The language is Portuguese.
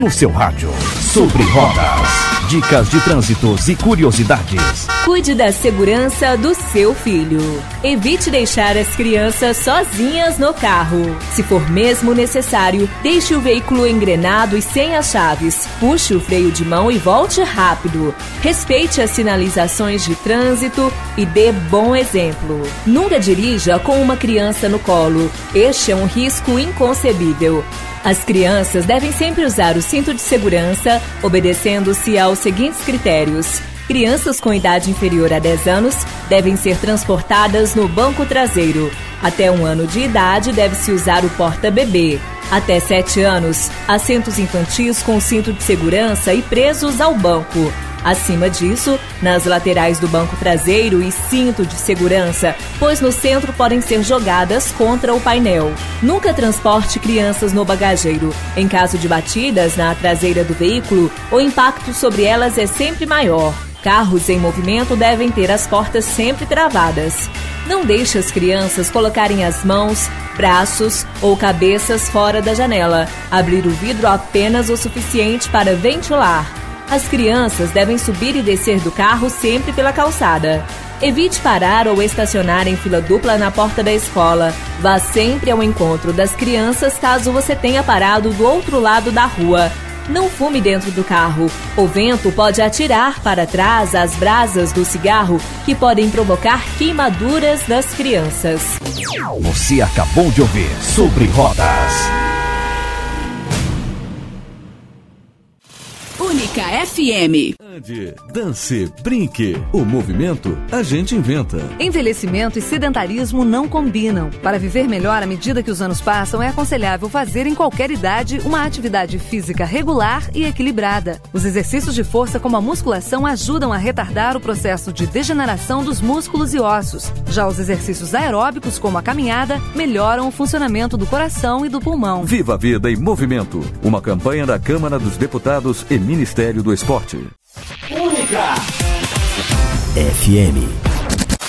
No seu rádio, Sobre Rodas, dicas de trânsitos e curiosidades. Cuide da segurança do seu filho. Evite deixar as crianças sozinhas no carro. Se for mesmo necessário, deixe o veículo engrenado e sem as chaves. Puxe o freio de mão e volte rápido. Respeite as sinalizações de trânsito e dê bom exemplo. Nunca dirija com uma criança no colo. Este é um risco inconcebível. As crianças devem sempre usar o cinto de segurança, obedecendo-se aos seguintes critérios. Crianças com idade inferior a 10 anos devem ser transportadas no banco traseiro. Até 1 ano de idade deve-se usar o porta-bebê. Até 7 anos, assentos infantis com cinto de segurança e presos ao banco. Acima disso, nas laterais do banco traseiro e cinto de segurança, pois no centro podem ser jogadas contra o painel. Nunca transporte crianças no bagageiro. Em caso de batidas na traseira do veículo, o impacto sobre elas é sempre maior. Carros em movimento devem ter as portas sempre travadas. Não deixe as crianças colocarem as mãos, braços ou cabeças fora da janela. Abrir o vidro apenas o suficiente para ventilar. As crianças devem subir e descer do carro sempre pela calçada. Evite parar ou estacionar em fila dupla na porta da escola. Vá sempre ao encontro das crianças caso você tenha parado do outro lado da rua. Não fume dentro do carro. O vento pode atirar para trás as brasas do cigarro que podem provocar queimaduras nas crianças. Você acabou de ouvir Sobre Rodas. Única FM. Ande, dance, brinque. O movimento a gente inventa. Envelhecimento e sedentarismo não combinam. Para viver melhor à medida que os anos passam, é aconselhável fazer em qualquer idade uma atividade física regular e equilibrada. Os exercícios de força como a musculação ajudam a retardar o processo de degeneração dos músculos e ossos. Já os exercícios aeróbicos como a caminhada melhoram o funcionamento do coração e do pulmão. Viva a vida em movimento. Uma campanha da Câmara dos Deputados e Ministério do Esporte. Única FM.